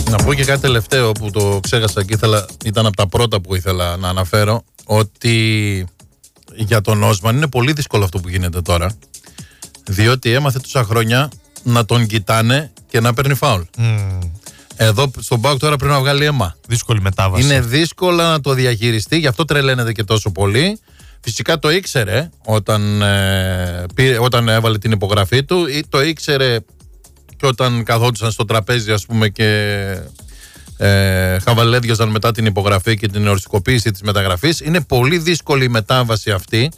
Να πω και κάτι τελευταίο που το ξέχασα και ήταν από τα πρώτα που ήθελα να αναφέρω, ότι για τον Όσμαν είναι πολύ δύσκολο αυτό που γίνεται τώρα, διότι έμαθε τόσα χρόνια να τον κοιτάνε και να παίρνει φάουλ. Εδώ στον ΠΑΟΚ τώρα πρέπει να βγάλει αίμα. Δύσκολη μετάβαση. Είναι δύσκολα να το διαχειριστεί, γι' αυτό τρελαίνεται και τόσο πολύ. Φυσικά το ήξερε όταν έβαλε την υπογραφή του, ή το ήξερε και όταν καθόντουσαν στο τραπέζι, ας πούμε, και χαβαλέδιαζαν μετά την υπογραφή και την οριστικοποίηση της μεταγραφής. Είναι πολύ δύσκολη η μετάβαση αυτή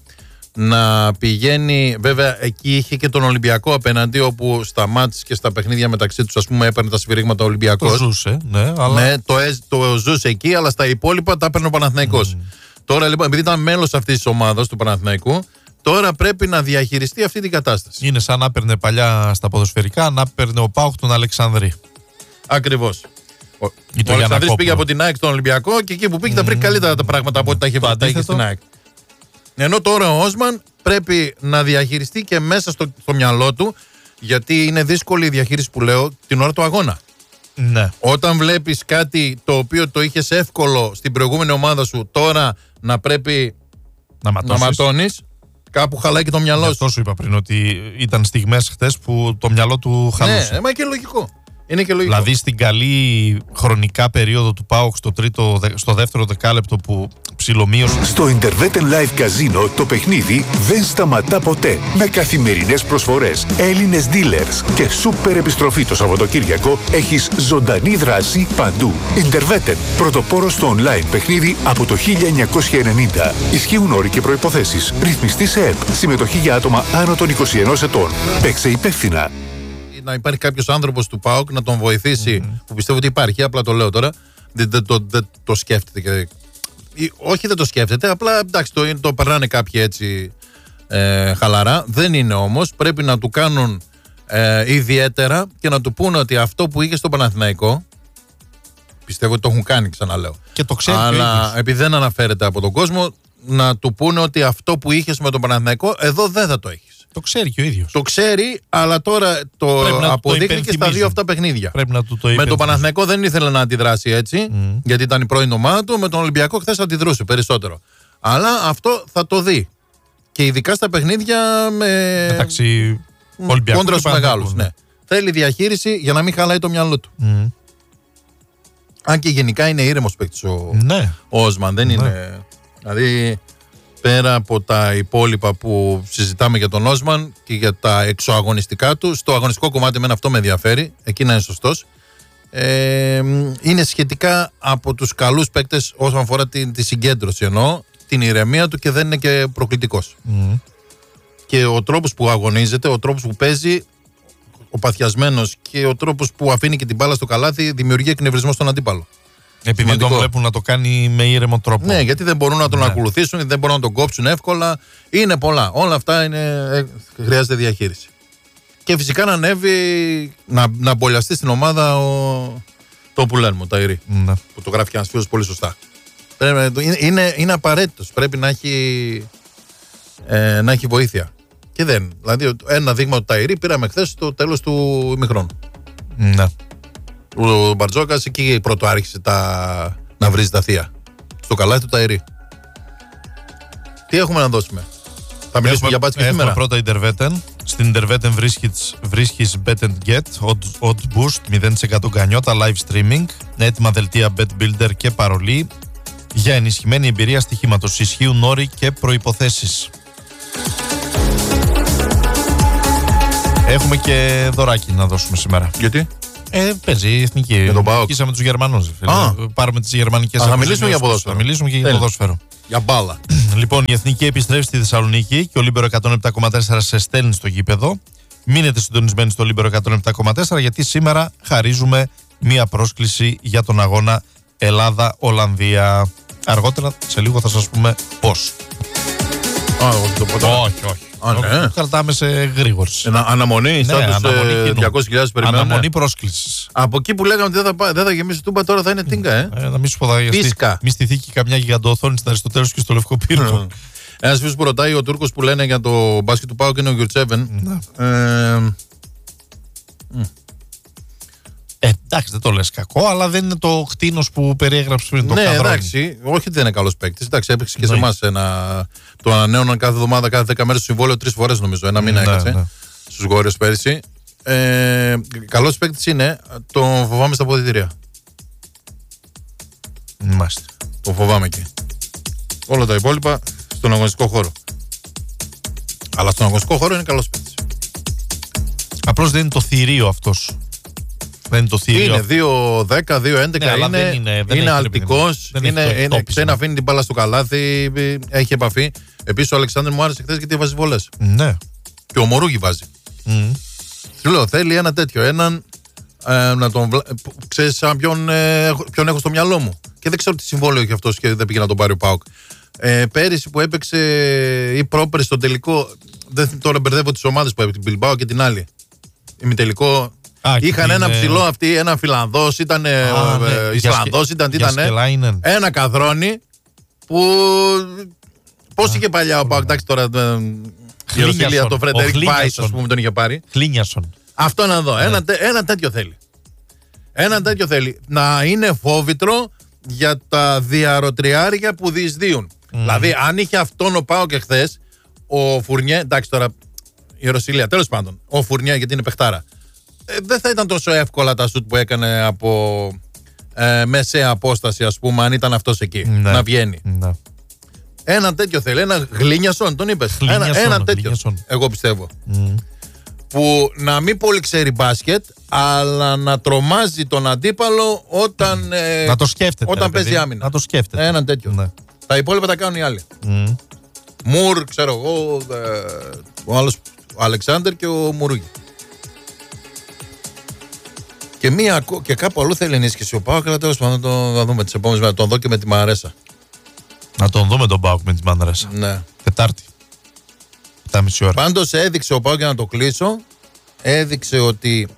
να πηγαίνει. Βέβαια, εκεί είχε και τον Ολυμπιακό απέναντι, όπου στα μάτς και στα παιχνίδια μεταξύ τους, ας πούμε, έπαιρνε τα σφυρίγματα ο Ολυμπιακός. Το ζούσε, ναι, αλλά... Ναι, το ζούσε εκεί, αλλά στα υπόλοιπα τα έπαιρνε ο Παναθηναϊκός. Τώρα λοιπόν, επειδή ήταν μέλος αυτής της ομάδας του Παναθηναϊκού, τώρα πρέπει να διαχειριστεί αυτή την κατάσταση. Είναι σαν να έπαιρνε παλιά στα ποδοσφαιρικά, να έπαιρνε ο ΠΑΟΚ τον Αλεξανδρή. Ακριβώς. Ο Αλεξανδρής πήγε από την ΑΕΚ στον Ολυμπιακό και εκεί που πήγε τα βρήκε καλύτερα τα πράγματα από ό,τι τα είχε στην ΑΕΚ. Ενώ τώρα ο Όσμαν πρέπει να διαχειριστεί και μέσα στο μυαλό του, γιατί είναι δύσκολη η διαχείριση που λέω την ώρα του αγώνα. Ναι. Όταν βλέπεις κάτι το οποίο το είχες εύκολο στην προηγούμενη ομάδα σου, τώρα να πρέπει να ματώνεις, κάπου χαλάει και το μυαλό σου. Αυτό σου είπα πριν, ότι ήταν στιγμές χτες που το μυαλό του χαλούσε. Ναι, μα και λογικό. Είναι και λογικό. Δηλαδή στην καλή χρονικά περίοδο του ΠΑΟΚ στο δεύτερο δεκάλεπτο που ψιλομείωσε. Στο Interveten Live Casino το παιχνίδι δεν σταματά ποτέ. Με καθημερινές προσφορές, Έλληνες dealers και σούπερ επιστροφή το Σαββατοκύριακο, έχεις ζωντανή δράση παντού. Interveten, πρωτοπόρος στο online παιχνίδι από το 1990. Ισχύουν όροι και προϋποθέσεις. Ρυθμιστή σε ΕΠ. Συμμετοχή για άτομα άνω των 21 ετών. Παίξε υπεύθυνα. Να υπάρχει κάποιος άνθρωπος του ΠΑΟΚ να τον βοηθήσει, που πιστεύω ότι υπάρχει, απλά το λέω τώρα, δεν το σκέφτεται. Όχι, δεν το σκέφτεται, απλά εντάξει, το περνάνε κάποιοι έτσι χαλαρά. Δεν είναι όμως, πρέπει να του κάνουν ιδιαίτερα και να του πούνε ότι αυτό που είχε στο Παναθηναϊκό, πιστεύω ότι το έχουν κάνει, ξαναλέω. Και το ξέρει. Αλλά επειδή δεν αναφέρεται από τον κόσμο, να του πούνε ότι αυτό που είχες με τον Παναθηναϊκό, εδώ δεν θα το έχεις. Το ξέρει και ο ίδιος. Το ξέρει, αλλά τώρα το αποδείχνει και στα δύο αυτά παιχνίδια. Πρέπει να του το με τον Παναθηναϊκό δεν ήθελε να αντιδράσει έτσι, γιατί ήταν η πρώην ομάδα του. Με τον Ολυμπιακό χθες αντιδρούσε περισσότερο. Αλλά αυτό θα το δει. Και ειδικά στα παιχνίδια μεταξύ Ολυμπιακού κόντρα στους μεγάλους. Ναι. Θέλει διαχείριση για να μην χαλάει το μυαλό του. Αν και γενικά είναι ήρεμος παίκτης ο Όσμαν. Δεν είναι. Δηλαδή, πέρα από τα υπόλοιπα που συζητάμε για τον Όσμαν και για τα εξωαγωνιστικά του, στο αγωνιστικό κομμάτι εμένα αυτό με ενδιαφέρει, εκεί να είναι σωστός. Είναι σχετικά από τους καλούς παίκτες όσον αφορά τη συγκέντρωση, εννοώ, την ηρεμία του, και δεν είναι και προκλητικός. Και ο τρόπος που αγωνίζεται, ο τρόπος που παίζει, ο παθιασμένος, και ο τρόπος που αφήνει και την μπάλα στο καλάθι δημιουργεί εκνευρισμό στον αντίπαλο. Επειδή τον βλέπουν να το κάνει με ήρεμο τρόπο. Ναι, γιατί δεν μπορούν να τον ακολουθήσουν, δεν μπορούν να τον κόψουν εύκολα. Είναι πολλά. Όλα αυτά χρειάζεται διαχείριση. Και φυσικά να ανέβει, να μπολιαστεί στην ομάδα το που λένε, ο Ταϊρή. Που το γράφει και ένας φίλος πολύ σωστά. Είναι απαραίτητος. Πρέπει να έχει βοήθεια. Και δεν. Δηλαδή, ένα δείγμα του Ταϊρή πήραμε χθες στο τέλος του ημιχρόνου. Ναι. Ο Μπαρτζόκας εκεί πρώτο άρχισε να βρίζει τα θεία. Στο καλάθι του Ταϊρή. Τι έχουμε να δώσουμε? Θα μιλήσουμε για μπάτσικες σήμερα. Έχουμε πρώτα Interveten. Στην Interveten βρίσκεις Bet and Get, Odds Boost, 0% γκανιότα, live streaming, έτοιμα δελτία Bet Builder και παρολί. Για ενισχυμένη εμπειρία στοιχήματος ισχύουν όροι και προϋποθέσεις. Έχουμε και δωράκι να δώσουμε σήμερα. Γιατί? Παίζει η εθνική. Για τον ΠΑΟΚ. Νικήσαμε τους Γερμανούς. Πάρουμε τις γερμανικές. Θα μιλήσουμε για ποδόσφαιρο. Θα μιλήσουμε και για ποδόσφαιρο. Για μπάλα. Λοιπόν, η εθνική επιστρέφει στη Θεσσαλονίκη και ο Λίμπερο 107,4 σε στέλνει στο γήπεδο. Μείνετε συντονισμένοι στο Λίμπερο 107,4, γιατί σήμερα χαρίζουμε μία πρόσκληση για τον αγώνα Ελλάδα-Ολλανδία. Αργότερα, σε λίγο θα σας πούμε πώς. Όχι. Ναι. Κρατάμε σε γρήγορση. Αναμονή, σαν τους 200.000 περιμένουν. Αναμονή πρόσκλησης. Από εκεί που λέγαμε ότι δεν θα γεμίσει τούμπα, τώρα θα είναι τίνκα, Να μην σου πω, μη στηθεί και καμιά γιγαντοοθόνη στην Αριστοτέλους και στο Λευκό Πύργο. Ένας φίλος που ρωτάει, ο Τούρκος που λένε για το μπάσκετ του ΠΑΟΚ είναι ο Γιουρτσέβεν. Εντάξει, δεν το λες κακό, αλλά δεν είναι το κτίνος που περιέγραψε πριν. Ναι, εντάξει, όχι ότι δεν είναι καλός παίκτης. Εντάξει, έπαιξε και σε εμάς το ανανέωναν κάθε εβδομάδα, κάθε 10 μέρες στο συμβόλαιο 3 φορές νομίζω. Ένα μήνα έκατσε στους Warriors πέρυσι. Καλός παίκτης είναι, τον φοβάμαι στα αποδυτήρια. Μάλιστα. Τον φοβάμαι εκεί. Όλα τα υπόλοιπα στον αγωνιστικό χώρο. Αλλά στον αγωνιστικό χώρο είναι καλός παίκτης. Απλώς δεν είναι το θηρίο αυτός. Δεν είναι το θηρίο. Είναι 2-10, 2-11, ναι, είναι αλτικός, ξέρει να αφήνει την μπάλα στο καλάθι, έχει επαφή. Επίσης ο Αλεξάνδρ μου άρεσε χθες γιατί βάζει βολές. Ναι. Και ο Μορούγι βάζει. Σου λέω, θέλει ένα τέτοιο, έναν να τον ξέρεις σαν ποιον έχω στο μυαλό μου. Και δεν ξέρω τι συμβόλαιο έχει αυτός και δεν πήγε να τον πάρει ο ΠΑΟΚ. Πέρυσι που έπαιξε ή πρόπερσι στο τελικό, τώρα μπερδεύω τις ομάδες που έπαιξε, την Μπιλμπάο και την άλλη. Ημιτελικό. Είχαν ένα ψηλό αυτοί, ένα Φιλανδός, ήταν Ισλανδός, ήταν ένα Καδρόνι που πώς είχε παλιά ο ΠΑΟΚ, εντάξει τώρα η Ρωσίλια, το Φρεντερικ Βάις ας πούμε τον είχε πάρει. Χλίνιασον. Αυτό να δω, ένα τέτοιο θέλει. Ένα τέτοιο θέλει, να είναι φόβητρο για τα διαρροτριάρια που διεισδύουν. Δηλαδή αν είχε αυτόν ο ΠΑΟΚ εχθές, ο Φουρνιέ, εντάξει τώρα η Ρωσίλια, τέλος πάντων, ο Φουρνιέ γιατί είναι παιχτάρα. Δεν θα ήταν τόσο εύκολα τα σουτ που έκανε από μεσαία απόσταση, ας πούμε, αν ήταν αυτός εκεί. Ναι. Να βγαίνει. Ναι. Ένα τέτοιο θέλει. Ένα Γλίνιασον, τον είπες. Ένα τέτοιο. Εγώ πιστεύω. Που να μην πολύ ξέρει μπάσκετ, αλλά να τρομάζει τον αντίπαλο όταν, να το σκέφτεται, όταν παίζει άμυνα. Να το σκέφτεται. Ένα τέτοιο. Ναι. Τα υπόλοιπα τα κάνουν οι άλλοι. Μουρ, ξέρω εγώ, ο άλλος ο Αλεξάνδρ και ο Μουρούγι. Και κάπου αλλού θέλει ενίσχυση ο ΠΑΟΚ, αλλά τέλος πάντων θα δούμε τις επόμενες μέρες. Να τον δω και με τη Μαρέσα. Να τον δούμε τον ΠΑΟΚ με τη Μαρέσα. Ναι. Τετάρτη. 7,5 ώρα. Πάντως έδειξε ο ΠΑΟΚ, για να το κλείσω, έδειξε ότι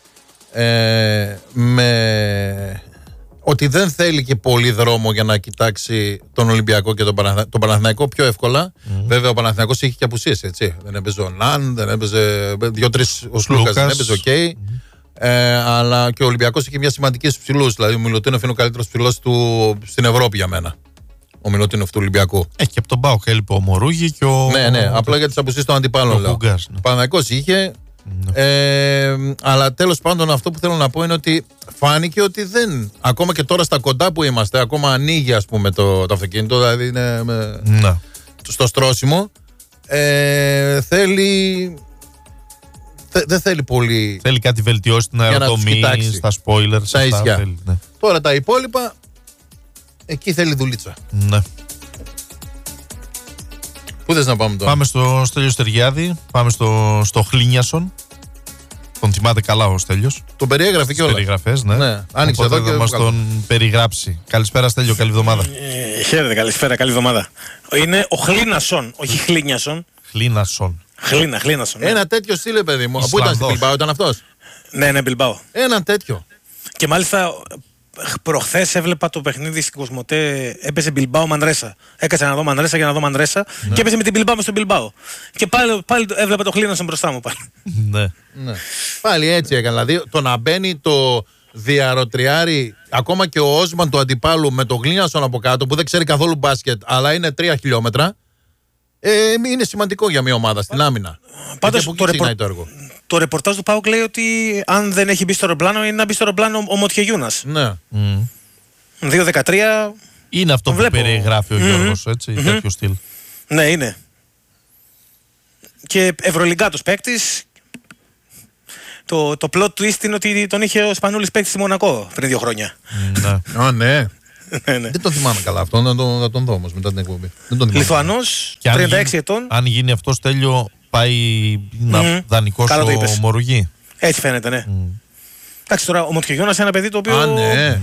ότι δεν θέλει και πολύ δρόμο για να κοιτάξει τον Ολυμπιακό και τον Παναθηναϊκό πιο εύκολα. Βέβαια ο Παναθηναϊκός είχε και απουσίες, έτσι. Δεν έπαιζε ο Ναν, δεν έπαιζε 2-3 ο Σλούκας, δεν έπαιζε ο Κέι. Αλλά και ο Ολυμπιακός είχε μια σημαντική στους ψηλούς. Δηλαδή ο Μιλουτίνοφ είναι ο καλύτερος ψηλός του στην Ευρώπη για μένα. Ο Μιλουτίνοφ του Ολυμπιακού. Έχει και από τον ΠΑΟΚ έλειπε ο Μορούγι και ο. Ναι, απλά για τις απουσίες των αντιπάλων λέω. Ο Παναθηναϊκός είχε. Αλλά τέλος πάντων αυτό που θέλω να πω είναι ότι φάνηκε ότι δεν. Ακόμα και τώρα στα κοντά που είμαστε, ακόμα ανοίγει ας πούμε το αυτοκίνητο, δηλαδή είναι στο στρώσιμο. Θέλει. Δεν θέλει πολύ. Θέλει κάτι βελτιώσει στην αεροτομή, στα spoilers, στα ίσια. Ναι. Τώρα τα υπόλοιπα, εκεί θέλει δουλίτσα. Ναι. Πού θες να πάμε τώρα? Πάμε στο Στέλιο Στεριάδη, πάμε στο Χλίνιασον. Τον θυμάται καλά ο Στέλιος. Τον περιέγραφε κιόλας. Περιγραφές, ναι. Άνοιξε εδώ και θα μας τον περιγράψει. Καλησπέρα Στέλιο, καλή εβδομάδα. Χαίρετε, καλησπέρα, καλή εβδομάδα. Είναι ο Χλίνασον, όχι Χλίνιασον. Χλίνασον. Χλίνασον. Ναι. Ένα τέτοιο στήλε, παιδί μου. Πού ήταν στην Μπιλμπάο, ήταν αυτός? Ναι, Μπιλμπάο. Ένα τέτοιο. Και μάλιστα προχθές έβλεπα το παιχνίδι στην Κοσμοτέ. Έπαιζε Μπιλμπάο Μανρέσα. Έκατσα να δω Μανρέσα για να δω Μανρέσα. Ναι. Και έπαιζε με την Μπιλμπάο στο Μπιλμπάο. Και πάλι έβλεπα το Χλίνασον μπροστά μου πάλι. Ναι. Πάλι έτσι έκανε. Δηλαδή το να μπαίνει το διαρροτριάρι, ακόμα και ο Όσμαν του αντιπάλου με το Γλίνιασον από κάτω που δεν ξέρει καθόλου μπάσκετ, αλλά είναι 3 χιλιόμετρα. Είναι σημαντικό για μια ομάδα στην άμυνα. Πάντως το ρεπορτάζ του ΠΑΟΚ λέει ότι αν δεν έχει μπει στο αεροπλάνο είναι να μπει στο αεροπλάνο ο Μοτιεγιούνας. Ναι. 2-13. Είναι αυτό που περιγράφει ο Γιώργος, έτσι, τέτοιο στυλ. Ναι, είναι. Και ευρωλιγκάτος παίκτης. Το plot twist είναι ότι τον είχε ο Σπανούλης παίκτης στη Μονακό πριν 2 χρόνια. Ναι. Δεν τον θυμάμαι καλά αυτό, να τον δω όμως μετά την εκπομπή. Λιθουανός, 36 ετών. Αν γίνει αυτό, Στέλιο, πάει να δανεικός ο Μορούγι. Έτσι φαίνεται, ναι. Εντάξει, τώρα ο Μοτιογιώνας είναι ένα παιδί το οποίο. Ναι.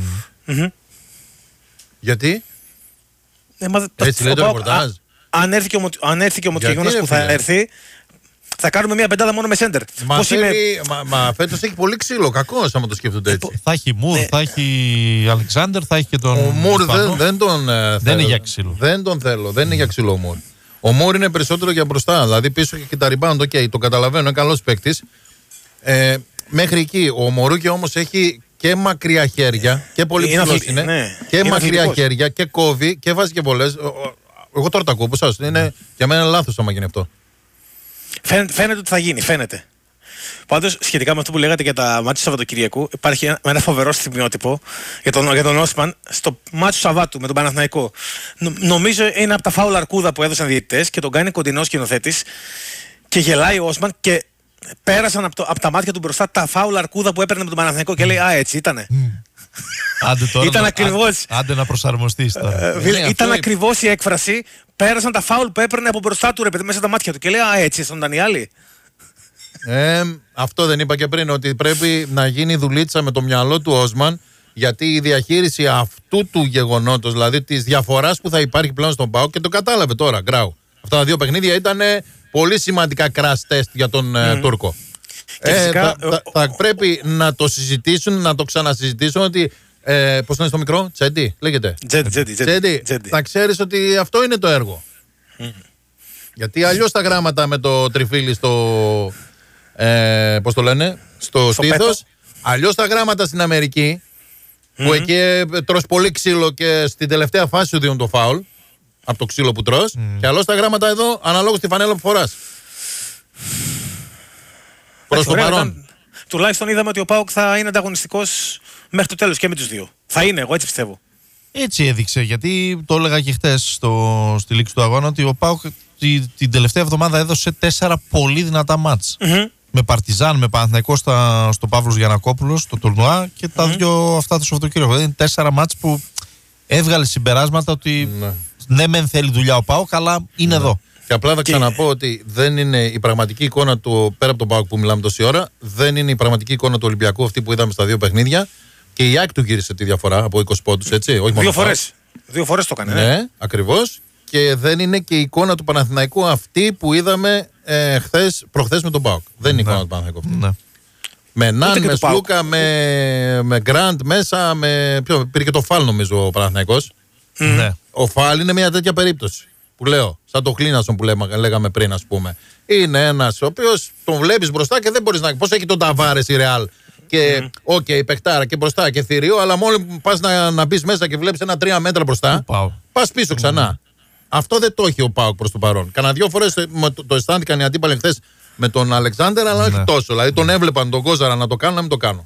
Γιατί? Έτσι λέει το ρεπορτάζ. Αν έρθει και ο Μοτιογιώνας που θα έρθει, θα κάνουμε μια πεντάδα μόνο με σέντερ. Μα φέτος έχει πολύ ξύλο, κακός άμα το σκέφτονται έτσι. Θα έχει Μουρ, θα έχει Αλεξάνδερ, θα έχει και τον. Ο Μουρ δεν τον θέλω. Δεν είναι για ξύλο. Δεν τον θέλω, δεν είναι για ξύλο ο Μουρ. Ο Μουρ είναι περισσότερο για μπροστά, δηλαδή πίσω και τα rebound, το καταλαβαίνω, είναι καλός παίκτης. Μέχρι εκεί. Ο Μορούκι όμως έχει και μακριά χέρια και πολύ ψηλός είναι. Ναι. Και Είναι μακριά αθλητικός. χέρια και κόβει και βάζει και βολές. Εγώ τώρα τα ακούω. Πώς σας, για μένα είναι λάθος άμα γίνει αυτό. Φαίνεται ότι θα γίνει, φαίνεται. Πάντως, σχετικά με αυτό που λέγατε για τα μάτια του Σαββατοκυριακού, υπάρχει ένα φοβερό στιγμιότυπο για τον Όσμαν στο μάτι του Σαββάτου με τον Παναθηναϊκό. Νομίζω είναι από τα φάουλ αρκούδα που έδωσαν διαιτητές και τον κάνει κοντινός σκηνοθέτης και γελάει ο Όσμαν και πέρασαν από τα μάτια του μπροστά τα φάουλ αρκούδα που έπαιρνε με τον Παναθηναϊκό και λέει «Α, έτσι ήτανε». Άντε τώρα Ήταν ακριβώς. Άντε να προσαρμοστείς τώρα. Ήταν ακριβώς η έκφραση. Πέρασαν τα φάουλ που έπαιρνε από μπροστά του ρε παιδί μέσα τα μάτια του και λέει «Α, έτσι ήσταν οι άλλοι». Αυτό δεν είπα και πριν, ότι πρέπει να γίνει δουλίτσα με το μυαλό του Όσμαν, γιατί η διαχείριση αυτού του γεγονότος, δηλαδή της διαφοράς που θα υπάρχει πλέον στον ΠΑΟΚ, και το κατάλαβε τώρα, Γκράου. Αυτά τα δύο παιχνίδια ήταν πολύ σημαντικά crash test για τον Τούρκο. Φυσικά, θα πρέπει να το συζητήσουν, να το ξανασυζητήσουν ότι. Πώς είναι στο μικρό, Τσέντι, λέγεται. Τζέντι. Θα ξέρεις ότι αυτό είναι το έργο. Γιατί αλλιώς τα γράμματα με το τριφύλι στο. Πώς το λένε, στο στήθος. Αλλιώς τα γράμματα στην Αμερική, που εκεί τρως πολύ ξύλο και στην τελευταία φάση σου δίνουν το φάουλ από το ξύλο που τρως. Και αλλιώς τα γράμματα εδώ αναλόγως τη φανέλα που φοράς. Προς το παρόν. Τουλάχιστον είδαμε ότι ο ΠΑΟΚ θα είναι ανταγωνιστικός μέχρι το τέλος και με τους δύο. Θα είναι, εγώ έτσι πιστεύω. Έτσι έδειξε, γιατί το έλεγα και χτες στη λήξη του αγώνα, ότι ο ΠΑΟΚ την τελευταία εβδομάδα έδωσε 4 πολύ δυνατά μάτς. Με Παρτιζάν, με Παναθηναϊκό στο Παύλος Γιαννακόπουλος, στο τουρνουά, και τα δύο αυτά το Σαββατοκύριακο. Είναι 4 μάτς που έβγαλε συμπεράσματα ότι ναι μεν θέλει δουλειά ο ΠΑΟΚ, αλλά είναι εδώ. Και απλά θα ξαναπώ ότι δεν είναι η πραγματική εικόνα του, πέρα από τον ΠΑΟΚ που μιλάμε τόση ώρα, δεν είναι η πραγματική εικόνα του Ολυμπιακού αυτή που είδαμε στα δύο παιχνίδια. Και η ΑΕΚ του γύρισε τη διαφορά από 20 πόντους, έτσι. Όχι μόνο 2 φορές. 2 φορές το έκανε. Ναι, ακριβώς. Και δεν είναι και η εικόνα του Παναθηναϊκού αυτή που είδαμε προχθές με τον ΠΑΟΚ. Δεν είναι η εικόνα του Παναθηναϊκού αυτή. Ναι. Με Ναν, με Σλούκα, με Γκραντ μέσα, πήρε και το φάλ νομίζω ο Παναθηναϊκός. Ναι. Ο φάλ είναι μια τέτοια περίπτωση. Που λέω, σαν το Χλίνασον που λέγαμε πριν, ας πούμε. Είναι ένας ο οποίος τον βλέπεις μπροστά και δεν μπορείς να. Πώς έχει τον Ταβάρες η Ρεάλ. Και παιχτάρα και μπροστά και θηρίο, αλλά μόνο που πας να μπεις μέσα και βλέπεις ένα 3 μέτρα μπροστά, πας πίσω ξανά. Αυτό δεν το έχει ο ΠΑΟΚ προς το παρόν. Κανα 2 φορές το αισθάνθηκαν οι αντίπαλοι χθες με τον Αλεξάνδερ, αλλά όχι τόσο. Δηλαδή τον έβλεπαν τον Κόζαρα να το κάνω, να μην το κάνω.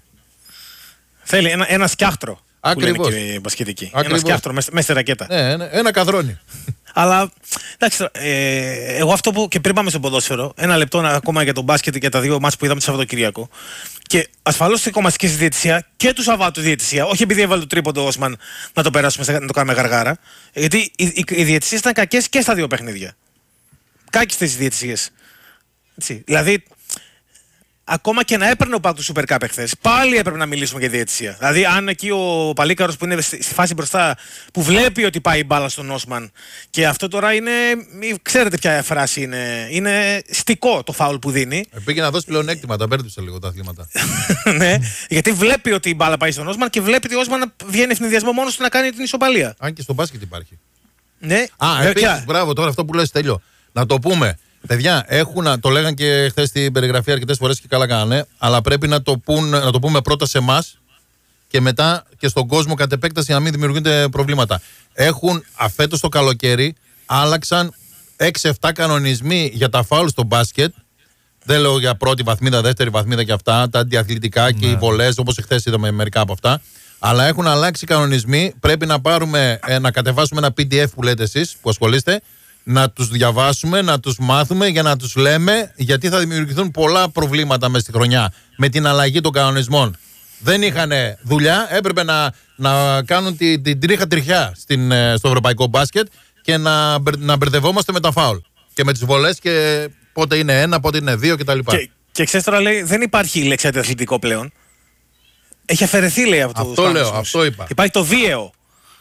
Θέλει ένα σκιάχτρο. Ακριβώς. Που λένε και οι μπασκετικοί. Ένα σκιάχτρο μέσα στη ρακέτα. Ναι, ένα καδρόνι. Αλλά εντάξει, εγώ αυτό που και πριν πάμε στο ποδόσφαιρο, ένα λεπτό ακόμα για τον μπάσκετ και τα δύο μάτς που είδαμε το Σαββατοκυριακό. Και ασφαλώς η κομμαστική διαιτησία και του Σαββάτου διαιτησία, όχι επειδή έβαλε το τρίποντο Όσμαν να το περάσουμε, να το κάνουμε γαργάρα. Γιατί οι διαιτησίες ήταν κακές και στα δύο παιχνίδια. Κάκιστες οι διαιτησίες. Δηλαδή, ακόμα και να έπαιρνε ο ΠΑΟΚ του Super Cup εχθές, πάλι έπρεπε να μιλήσουμε για διαιτησία. Δηλαδή, αν εκεί ο Παλίκαρος που είναι στη φάση μπροστά, που βλέπει ότι πάει η μπάλα στον Όσμαν, και αυτό τώρα είναι. Ξέρετε ποια φράση είναι. Είναι στικό το φάουλ που δίνει. Πήγε να δώσει πλεονέκτημα, τα μπέρδεψε λίγο τα αθλήματα. Ναι, γιατί βλέπει ότι η μπάλα πάει στον Όσμαν και βλέπει ότι ο Όσμαν βγαίνει ευνηδιασμό μόνος του να κάνει την ισοπαλία. Αν και στο μπάσκετ υπάρχει. Ναι, επίσης, μπράβο τώρα αυτό που λες, Τέλειο. Να το πούμε. Παιδιά, το λέγαν και χθες στην περιγραφή αρκετές φορές και καλά κάνανε, αλλά πρέπει να το πούμε πρώτα σε εμάς και μετά και στον κόσμο κατ' επέκταση, να μην δημιουργούνται προβλήματα. Φέτος το καλοκαίρι άλλαξαν 6-7 κανονισμοί για τα φάουλ στο μπάσκετ. Δεν λέω για πρώτη βαθμίδα, δεύτερη βαθμίδα και αυτά, τα αντιαθλητικά και οι βολές, όπως χθες είδαμε μερικά από αυτά. Αλλά έχουν αλλάξει κανονισμοί. Πρέπει να κατεβάσουμε ένα PDF που λέτε εσείς που ασχολείστε, να τους διαβάσουμε, να τους μάθουμε για να τους λέμε, γιατί θα δημιουργηθούν πολλά προβλήματα μες στη χρονιά με την αλλαγή των κανονισμών. Δεν είχαν δουλειά, έπρεπε να κάνουν την τρίχα τριχιά στο ευρωπαϊκό μπάσκετ και να μπερδευόμαστε με τα φάουλ και με τις βολές και πότε είναι 1, πότε είναι 2 κτλ. Και ξέρεις τώρα, λέει, δεν υπάρχει η λέξη αντιαθλητικό πλέον. Έχει αφαιρεθεί, λέει, από το. Αυτό λέω, αυτό είπα. Υπάρχει το βίαιο.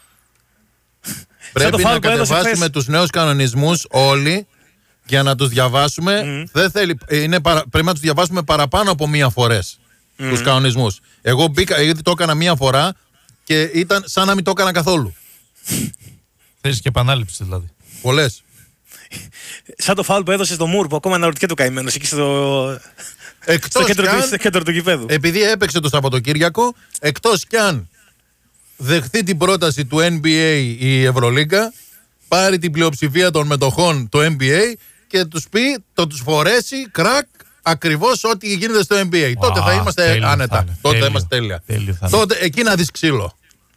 Πρέπει να κατεβάσουμε τους νέους κανονισμούς όλοι για να τους διαβάσουμε. Πρέπει να τους διαβάσουμε παραπάνω από μία φορές τους κανονισμούς. Εγώ μπήκα, ήδη το έκανα μία φορά και ήταν σαν να μην το έκανα καθόλου. Θες και επανάληψη δηλαδή. Πολλές. Σαν το φάουλ που έδωσε στο Μουρ που ακόμα αναρωτιέται το καημένος εκεί στο. Εκτός στο κέντρο του γηπέδου. Επειδή έπαιξε το Σαββατοκύριακο, εκτός κι αν δεχθεί την πρόταση του NBA η Ευρωλίγκα, πάρει την πλειοψηφία των μετοχών το NBA και τους πει, τους φορέσει κρακ ακριβώς ό,τι γίνεται στο NBA. Τότε θα είμαστε άνετα. Τότε θα είμαστε τέλεια. Τότε εκεί να δεις ξύλο.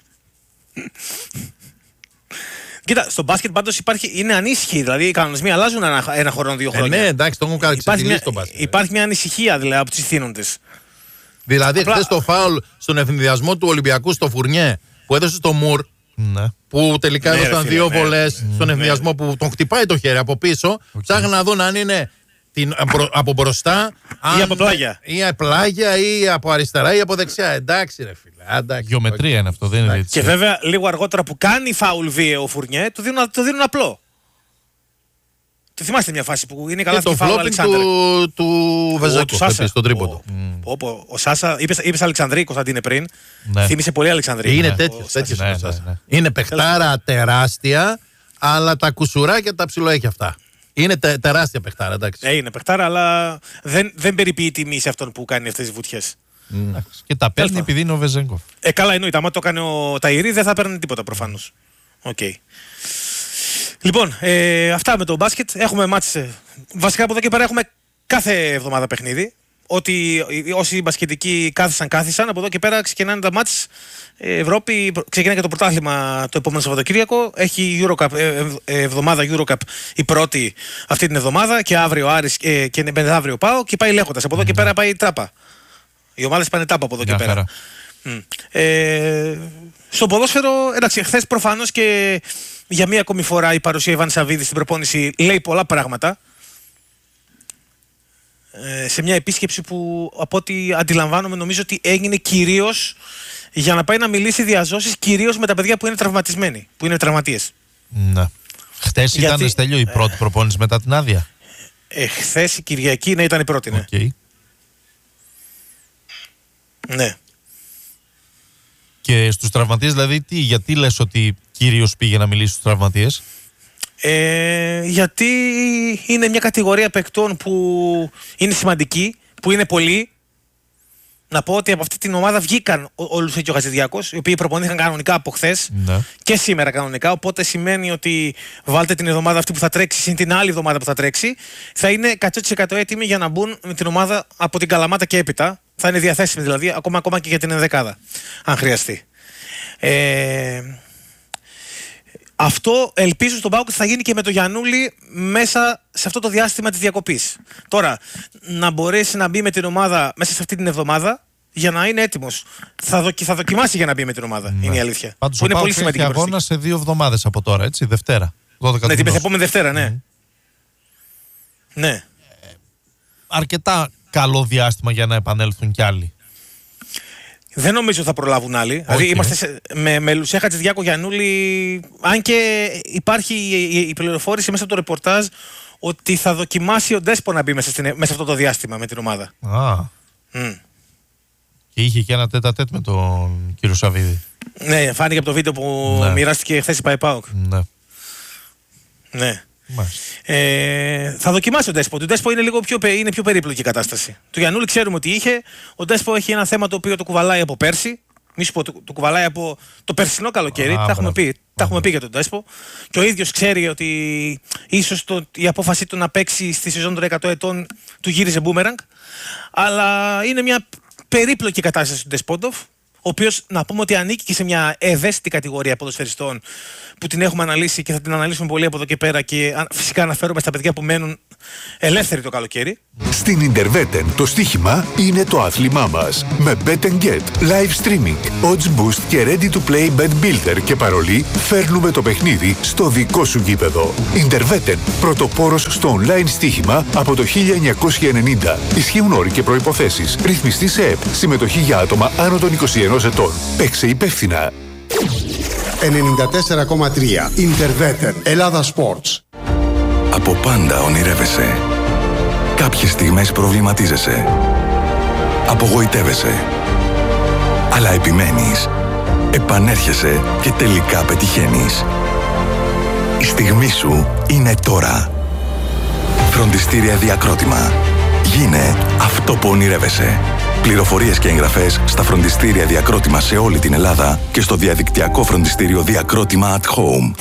Κοίτα, στο μπάσκετ πάντως είναι ανήσυχοι. Δηλαδή οι κανονισμοί αλλάζουν ένα χρόνο, 2 χρόνια. Ναι, εντάξει, το έχουν ξεκινήσει στο μπάσκετ. Υπάρχει μια ανησυχία δηλαδή από τους ηθήνοντες. Δηλαδή, χθες το φάουλ στον ευνηδιασμό του Ολυμπιακού στο Φουρνιέ που έδωσε στο Μουρ. Ναι. Που τελικά έδωσαν 2 βολές στον ευνηδιασμό που τον χτυπάει το χέρι από πίσω. Ψάχνουν να δουν αν είναι από μπροστά ή από πλάγια. Ή πλάγια ή από αριστερά ή από δεξιά. Εντάξει, ρε φίλε. Γεωμετρία είναι αυτό, δεν είναι έτσι. Και βέβαια λίγο αργότερα που κάνει φάουλ βίαιο ο Φουρνιέ, το δίνουν απλό. Το θυμάστε μια φάση που είναι καλά το φλόπινγκ του Βεζέκοφ στον τρίποντο. Ο Σάσα, είπες Αλεξανδρή Κωνσταντίνε πριν. Ναι. Θύμισε πολύ Αλεξανδρή. Είναι τέτοιος ο Σάσα. Είναι παιχτάρα τεράστια, αλλά τα κουσουράκια τα ψιλοέχει αυτά. Είναι τεράστια παιχτάρα, εντάξει. Είναι παιχτάρα, αλλά δεν περιποιεί τιμή σε αυτόν που κάνει αυτές τις βουτιές. Και τα παίρνει επειδή είναι ο Βεζέγκοφ. Καλά, εννοείται. Άμα το έκανε ο Ταϊρή, δεν θα παίρνει τίποτα προφανώς. Okay. Λοιπόν, αυτά με το μπάσκετ. Έχουμε μάτς. Βασικά από εδώ και πέρα έχουμε κάθε εβδομάδα παιχνίδι. Ότι όσοι μπασκετικοί κάθισαν. Από εδώ και πέρα ξεκινάνε τα μάτς. Ευρώπη, ξεκινάει και το πρωτάθλημα το επόμενο Σαββατοκύριακο. Έχει Eurocup, εβδομάδα Eurocup η πρώτη αυτή την εβδομάδα. Και αύριο Άρης και μεθαύριο ΠΑΟ. Και πάει λέγοντας. Από εδώ και πέρα πάει τράπα. Οι ομάδες πάνε τάπα από εδώ και πέρα. Στο ποδόσφαιρο, εντάξει, χθες προφανώς και για μία ακόμη φορά η παρουσία Ιβάν Σαββίδη στην προπόνηση λέει πολλά πράγματα. Σε μια επίσκεψη που από ό,τι αντιλαμβάνομαι νομίζω ότι έγινε κυρίως για να πάει να μιλήσει διαζώσεις κυρίως με τα παιδιά που είναι τραυματισμένοι, που είναι τραυματίες. Ναι. Χθες ήταν, Στέλιο, η πρώτη προπόνηση μετά την άδεια. Χθες η Κυριακή, ναι, ήταν η πρώτη, ναι. Okay. Ναι. Και στους τραυματίες, δηλαδή, γιατί λες ότι κυρίως πήγε να μιλήσει στους τραυματίες? Γιατί είναι μια κατηγορία παικτών που είναι σημαντική, που είναι πολλοί. Να πω ότι από αυτή την ομάδα βγήκαν ο Λουσέ και ο Χατζηδιάκος, οι οποίοι προπονήθηκαν κανονικά από χθες και σήμερα κανονικά. Οπότε σημαίνει ότι βάλτε την εβδομάδα αυτή που θα τρέξει συν την άλλη εβδομάδα που θα τρέξει, θα είναι 100% έτοιμοι για να μπουν με την ομάδα από την Καλαμάτα και έπειτα. Θα είναι διαθέσιμοι δηλαδή, ακόμα και για την ενδεκάδα, αν χρειαστεί. Αυτό ελπίζω στον ΠΑΟΚ θα γίνει και με το Γιαννούλη μέσα σε αυτό το διάστημα της διακοπής. Τώρα, να μπορέσει να μπει με την ομάδα μέσα σε αυτή την εβδομάδα για να είναι έτοιμος. Θα δοκιμάσει για να μπει με την ομάδα, είναι η αλήθεια. Πάντως ο ΠΑΟΚ έχει αγώνα σε 2 εβδομάδες από τώρα, έτσι, Δευτέρα. Ναι, την επόμενη Δευτέρα, ναι. Ναι. Αρκετά καλό διάστημα για να επανέλθουν κι άλλοι. Δεν νομίζω θα προλάβουν άλλοι. Δηλαδή είμαστε με Λουσέ Χατζηδιάκο, Γιαννούλη. Αν και υπάρχει η πληροφόρηση μέσα από το ρεπορτάζ ότι θα δοκιμάσει ο Ντέσπο να μπει μέσα σε αυτό το διάστημα με την ομάδα. Και είχε και ένα τέτα-τέτ με τον κύριο Σαββίδη. Ναι, φάνηκε από το βίντεο που μοιράστηκε χθες η ΠΑΟΚ. Ναι. Θα δοκιμάσει ο Ντέσπο. Το Ντέσπο είναι πιο περίπλοκη η κατάσταση. Του Γιαννούλη ξέρουμε ότι είχε. Ο Ντέσπο έχει ένα θέμα το οποίο το κουβαλάει από πέρσι. Μη σου πω, το κουβαλάει από το περσινό καλοκαίρι. Τα έχουμε πει για τον Ντέσπο. Και ο ίδιος ξέρει ότι ίσως η απόφασή του να παίξει στη σεζόν των 100 ετών του γύριζε μπούμεραγκ. Αλλά είναι μια περίπλοκη κατάσταση του Ντεσπόντοφ, ο οποίος να πούμε ότι ανήκει και σε μια ευαίσθητη κατηγορία ποδοσφαιριστών που την έχουμε αναλύσει και θα την αναλύσουμε πολύ από εδώ και πέρα και φυσικά αναφέρομαι στα παιδιά που μένουν ελεύθεροι το καλοκαίρι. Στην Interveten το στοίχημα είναι το άθλημά μας. Με Bet & Get, live streaming, odds boost και ready to play bet builder και παρολί φέρνουμε το παιχνίδι στο δικό σου γήπεδο. Interveten, πρωτοπόρος στο online στοίχημα από το 1990. Ισχύουν όροι και προϋποθέσεις. Ρυθμιστή σε ΕΠ. Συμμετοχή για άτομα άνω των 21 ετών. Παίξε υπεύθυνα. 94,3 Interveten Ελλάδα Sports. Από πάντα ονειρεύεσαι. Κάποιες στιγμές προβληματίζεσαι. Απογοητεύεσαι. Αλλά επιμένεις. Επανέρχεσαι και τελικά πετυχαίνεις. Η στιγμή σου είναι τώρα. Φροντιστήρια Διακρότημα. Γίνε αυτό που ονειρεύεσαι. Πληροφορίες και εγγραφές στα φροντιστήρια Διακρότημα σε όλη την Ελλάδα και στο διαδικτυακό φροντιστήριο Διακρότημα at Home.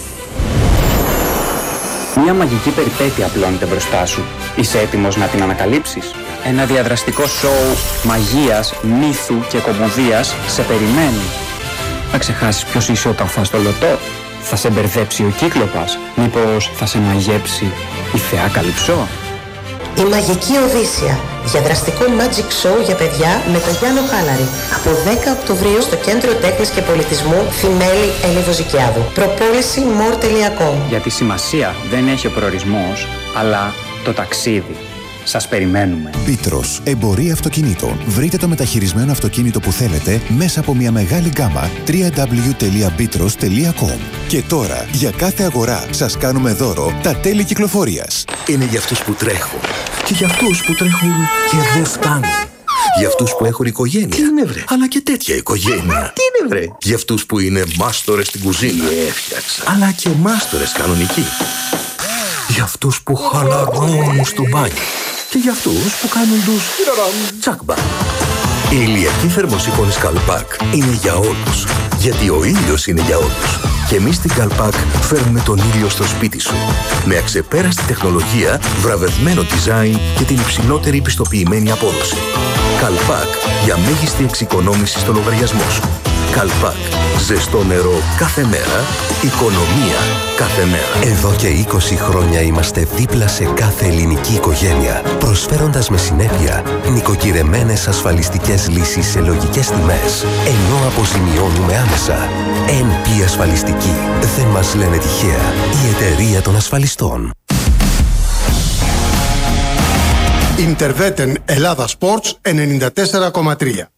Μια μαγική περιπέτεια απλώνεται μπροστά σου. Είσαι έτοιμος να την ανακαλύψεις? Ένα διαδραστικό σοου μαγείας, μύθου και κομμωδίας σε περιμένει. Θα ξεχάσεις ποιος είσαι όταν φας το λωτό? Θα σε μπερδέψει ο Κύκλοπας? Μήπως θα σε μαγέψει η θεά Καλυψό? Η Μαγική Οδύσσια. Διαδραστικό magic show για παιδιά με τον Γιάννο Χάλαρη. Από 10 Οκτωβρίου στο Κέντρο Τέχνης και Πολιτισμού Θημέλη Ελιβοζικιάδου. Προπόληση more.com. Γιατί σημασία δεν έχει ο προορισμός, αλλά το ταξίδι. Σας περιμένουμε. Πίτρος, εμπορία αυτοκινήτων. Βρείτε το μεταχειρισμένο αυτοκίνητο που θέλετε μέσα από μια μεγάλη γκάμα www.bitros.com. Και τώρα, για κάθε αγορά, σας κάνουμε δώρο τα τέλη κυκλοφορίας. Είναι για αυτούς που τρέχουν και για αυτούς που τρέχουν και δεν φτάνουν. Για αυτούς που έχουν οικογένεια. Τι είναι βρε? Αλλά και τέτοια οικογένεια. Τι είναι βρε? Για αυτούς που είναι μάστορες στην κουζίνα. Έφτιαξα. Αλλά και μάστορες κανονικοί. Για αυτούς που χαλαρώνουν στο μπάνιο. Και για αυτούς που κάνουν τους τσάκμπα. Η ηλιακή θερμοσύφωνη Καλπάκ είναι για όλους. Γιατί ο ήλιος είναι για όλους. Και εμείς στην Καλπάκ φέρνουμε τον ήλιο στο σπίτι σου. Με αξεπέραστη τεχνολογία, βραβευμένο design και την υψηλότερη πιστοποιημένη απόδοση. Καλπάκ για μέγιστη εξοικονόμηση στο λογαριασμό σου. Καλπάκ. Ζεστό νερό κάθε μέρα. Οικονομία κάθε μέρα. Εδώ και 20 χρόνια είμαστε δίπλα σε κάθε ελληνική οικογένεια, προσφέροντας με συνέπεια νοικοκυρεμένες ασφαλιστικές λύσεις σε λογικές τιμές, ενώ αποζημιώνουμε άμεσα. NP Ασφαλιστική. Δεν μας λένε τυχαία. Η εταιρεία των ασφαλιστών. Interveten Ελλάδα Sports 94,3.